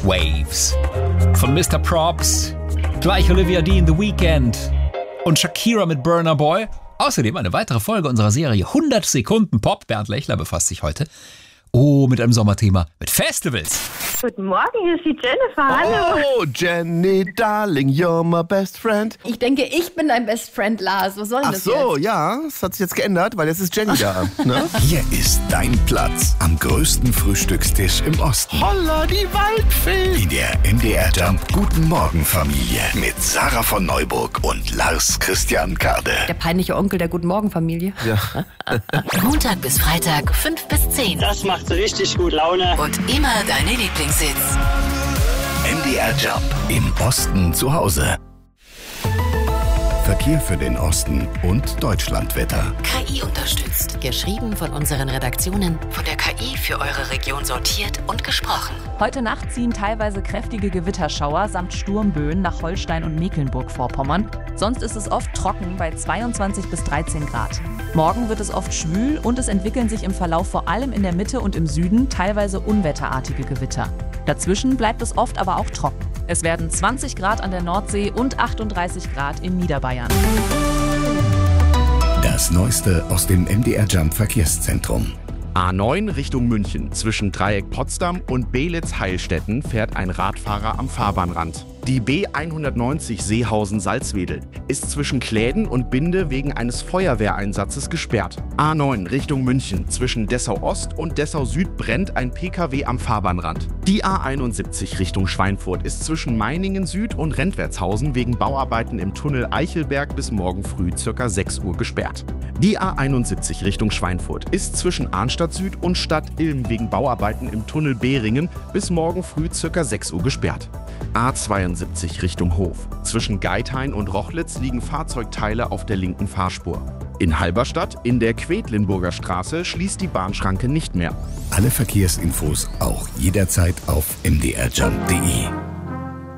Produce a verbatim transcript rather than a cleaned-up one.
Waves. Von Mister Props, gleich Olivia Dean, The Weeknd und Shakira mit Burna Boy. Außerdem eine weitere Folge unserer Serie hundert Sekunden Pop. Bernd Lechler befasst sich heute Oh, mit einem Sommerthema, mit Festivals. Guten Morgen, hier ist die Jennifer. Hallo. Oh, Jenny, darling, you're my best friend. Ich denke, ich bin dein Best Friend, Lars. Was soll denn Ach das so, jetzt? ja, das hat sich jetzt geändert, weil jetzt ist Jenny da. Ne? Hier ist dein Platz am größten Frühstückstisch im Osten. Holla, die Waldfee. In der M D R Jump Guten Morgen Familie mit Sarah von Neuburg und Lars Christian Kade. Der peinliche Onkel der Guten Morgen Familie. Ja. Montag bis Freitag, fünf bis zehn. Das macht richtig gut Laune. Und immer deine Lieblingshits. M D R Jump im Osten zu Hause. Verkehr für den Osten und Deutschlandwetter. K I unterstützt. Geschrieben von unseren Redaktionen. Von der K I für eure Region sortiert und gesprochen. Heute Nacht ziehen teilweise kräftige Gewitterschauer samt Sturmböen nach Holstein und Mecklenburg-Vorpommern. Sonst ist es oft trocken bei zweiundzwanzig bis dreizehn Grad. Morgen wird es oft schwül und es entwickeln sich im Verlauf vor allem in der Mitte und im Süden teilweise unwetterartige Gewitter. Dazwischen bleibt es oft aber auch trocken. Es werden zwanzig Grad an der Nordsee und achtunddreißig Grad in Niederbayern. Das Neueste aus dem M D R Jump Verkehrszentrum. A neun Richtung München. Zwischen Dreieck Potsdam und Beelitz-Heilstätten fährt ein Radfahrer am Fahrbahnrand. Die B hundertneunzig Seehausen-Salzwedel ist zwischen Kläden und Binde wegen eines Feuerwehreinsatzes gesperrt. A neun Richtung München. Zwischen Dessau-Ost und Dessau-Süd brennt ein P K W am Fahrbahnrand. Die A einundsiebzig Richtung Schweinfurt ist zwischen Meiningen-Süd und Rentwertshausen wegen Bauarbeiten im Tunnel Eichelberg bis morgen früh ca. sechs Uhr gesperrt. Die A einundsiebzig Richtung Schweinfurt ist zwischen Arnstadt-Süd und Stadt-Ilm wegen Bauarbeiten im Tunnel Behringen bis morgen früh ca. sechs Uhr gesperrt. A zweiundsiebzig Richtung Hof. Zwischen Geithain und Rochlitz liegen Fahrzeugteile auf der linken Fahrspur. In Halberstadt, in der Quedlinburger Straße, schließt die Bahnschranke nicht mehr. Alle Verkehrsinfos auch jederzeit auf m d r jump punkt d e.